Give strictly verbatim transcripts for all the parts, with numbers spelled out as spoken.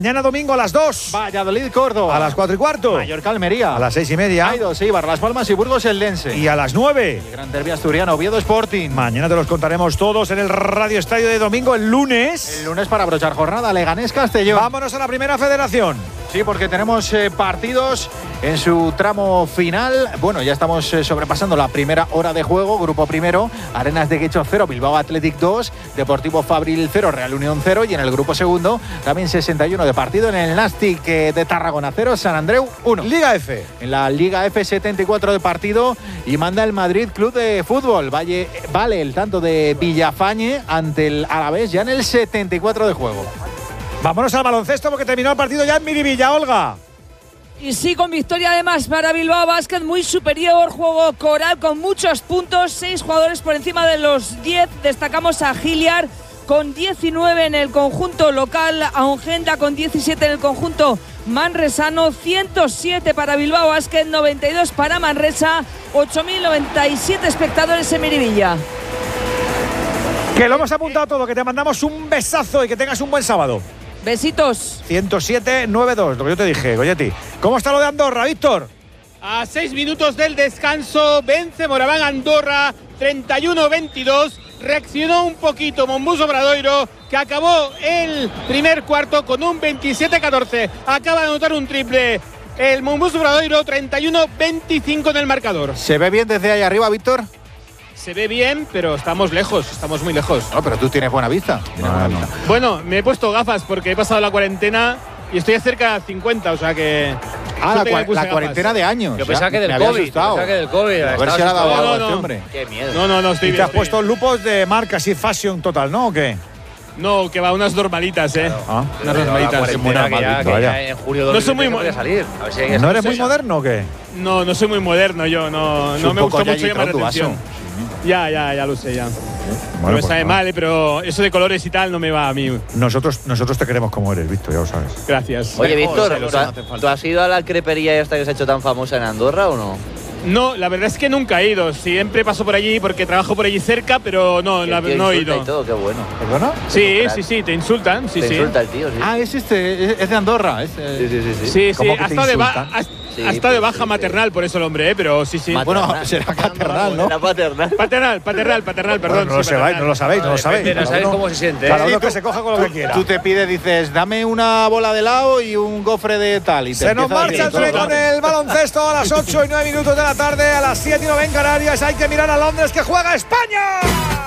Mañana domingo a las dos. Valladolid, Córdoba. A las cuatro y cuarto. Mallorca, Almería. A las seis y media. Aidos, Eibar, Las Palmas y Burgos, el Lense. Y a las nueve. El Gran Derbi asturiano, Oviedo, Sporting. Mañana te los contaremos todos en el Radio Estadio de domingo. El lunes. El lunes para abrochar jornada, Leganés, Castellón. Vámonos a la Primera Federación. Sí, porque tenemos eh, partidos en su tramo final. Bueno, ya estamos eh, sobrepasando la primera hora de juego. Grupo primero, Arenas de Guecho cero, Bilbao Athletic dos, Deportivo Fabril cero, Real Unión cero. Y en el grupo segundo, también sesenta y uno de partido en el Nastic eh, de Tarragona cero, San Andreu uno. Liga F. En la Liga F, setenta y cuatro de partido y manda el Madrid Club de Fútbol. Valle, vale el tanto de Villafañe ante el Alavés ya en el setenta y cuatro de juego. Vámonos al baloncesto porque terminó el partido ya en Miribilla, Olga. Y sí, con victoria además para Bilbao Basket, muy superior, juego coral con muchos puntos, seis jugadores por encima de los diez. Destacamos a Giliar con diecinueve en el conjunto local, a Ongenda con diecisiete en el conjunto manresano, ciento siete para Bilbao Basket, noventa y dos para Manresa, ocho mil noventa y siete espectadores en Miribilla. Que lo hemos apuntado todo, que te mandamos un besazo y que tengas un buen sábado. Besitos. ciento siete noventa y dos, lo que yo te dije, Goyetti. ¿Cómo está lo de Andorra, Víctor? A seis minutos del descanso, vence Moraván Andorra, treinta y uno veintidós. Reaccionó un poquito Monbus Obradoiro, que acabó el primer cuarto con un veintisiete catorce. Acaba de anotar un triple el Monbus Obradoiro, treinta y uno veinticinco en el marcador. ¿Se ve bien desde ahí arriba, Víctor? Se ve bien, pero estamos lejos, estamos muy lejos. No, pero tú tienes buena vista. Tienes Ah, buena no. vista. Bueno, me he puesto gafas porque he pasado la cuarentena y estoy cerca de cincuenta, o sea que… Ah, la, suerte que me cua- puse la gafas. cuarentena de años. Yo pensaba Ya, que del me había COVID, asustado. pensaba que del COVID. A ver Estaba si le ha dado asustado. algo No, a este no. hombre. Qué miedo. No, no, no, estoy Y bien. te has estoy puesto lupos de marca, así fashion total, ¿no? ¿O qué? bien. No, que va, unas normalitas, ¿eh? Ah. Unas Pero la normalitas. cuarentena que ya- que vaya. ya en julio No de soy muy dos mil veinte mo- podía salir. A ver si hay que ¿No eres hacer muy eso. moderno o qué? No, no soy muy moderno yo, no, Es no un me poco gusta mucho Yayi llamar la Tron, tu atención. vaso. Ya, ya, ya lo sé, ya. Bueno, no me pues sabe nada. mal, eh, pero eso de colores y tal no me va a mí. Nosotros, nosotros te queremos como eres, Víctor, ya lo sabes. Gracias. Oye, Víctor, Joder, ¿tú, ha- no hace falta. ¿tú has ido a la crepería esta que se ha hecho tan famosa en Andorra o no? No, la verdad es que nunca he ido. Siempre paso por allí porque trabajo por allí cerca, pero no, Que la- el tío no he insulta ido. y todo, qué bueno. ¿Perdona? Sí, crack. sí, sí, te insultan, sí, Te sí. insulta el tío, sí. Ah, es este, es- es de Andorra. Es, eh, sí, sí, sí, sí. Sí, sí, ¿Cómo que ha te estado de, ba- insultan? ha- Sí, ha estado de pues, baja sí, maternal por eso el hombre, eh, pero sí, sí. Bueno, Maternal. será paternal, ¿no? Era paternal. Paternal, paternal, paternal, perdón. Bueno, no lo sí, sabéis, paternal. no lo sabéis, no lo sabéis. Depende, no Cada sabes uno- cómo se siente, ¿eh? Cada uno Sí, que tú- se coja con lo que quiera. Tú te pides, dices, dame una bola de helado y un gofre de tal. Y te Se nos empieza a marcha el decir tren todo. con el baloncesto a las ocho y nueve minutos de la tarde, a las siete y nueve en Canarias. Hay que mirar a Londres, que juega España.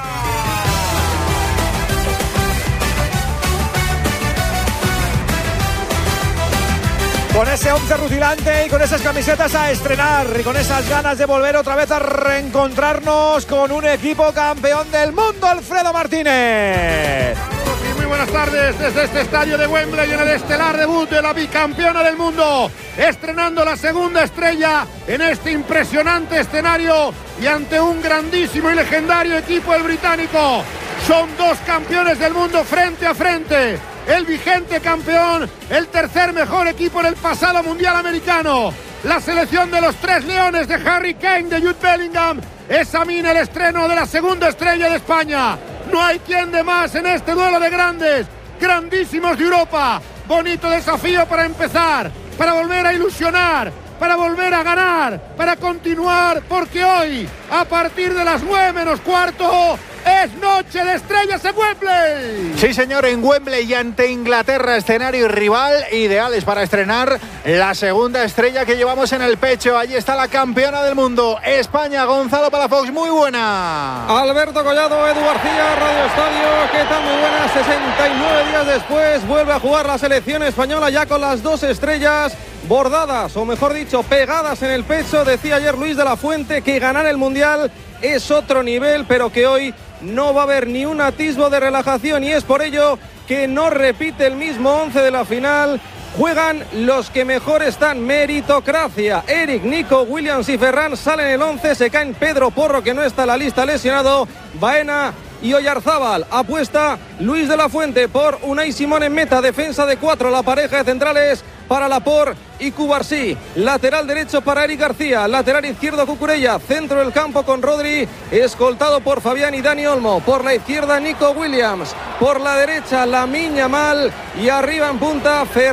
Con ese once rutilante y con esas camisetas a estrenar y con esas ganas de volver otra vez a reencontrarnos con un equipo campeón del mundo, Alfredo Martínez. Y muy buenas tardes desde este estadio de Wembley en el estelar debut de la bicampeona del mundo, estrenando la segunda estrella en este impresionante escenario y ante un grandísimo y legendario equipo el británico. Son dos campeones del mundo frente a frente. El vigente campeón, el tercer mejor equipo en el pasado mundial americano. La selección de los tres leones de Harry Kane, de Jude Bellingham, examina el estreno de la segunda estrella de España. No hay quien de más en este duelo de grandes, grandísimos de Europa. Bonito desafío para empezar, para volver a ilusionar, para volver a ganar, para continuar, porque hoy, a partir de las nueve menos cuarto, es noche de estrellas en Wembley. Sí, señor, en Wembley y ante Inglaterra, escenario y rival ideales para estrenar la segunda estrella que llevamos en el pecho. Allí está la campeona del mundo, España. Gonzalo Palafox, muy buena. Alberto Collado, Edu García, Radio Estadio, ¿qué tal? Muy buenas. sesenta y nueve días después vuelve a jugar la selección española ya con las dos estrellas bordadas, o mejor dicho, pegadas en el pecho. Decía ayer Luis de la Fuente que ganar el Mundial es otro nivel, pero que hoy no va a haber ni un atisbo de relajación, y es por ello que no repite el mismo once de la final. Juegan los que mejor están, meritocracia. Eric, Nico, Williams y Ferran salen el once, se caen Pedro Porro, que no está en la lista, lesionado, Baena y Oyarzábal. Apuesta Luis de la Fuente por Unai Simón en meta, defensa de cuatro, la pareja de centrales para Laporte y Cubarsí. Lateral derecho para Eric García, lateral izquierdo Cucurella, centro del campo con Rodri, escoltado por Fabián y Dani Olmo. Por la izquierda Nico Williams, por la derecha Lamine Yamal y arriba en punta Fer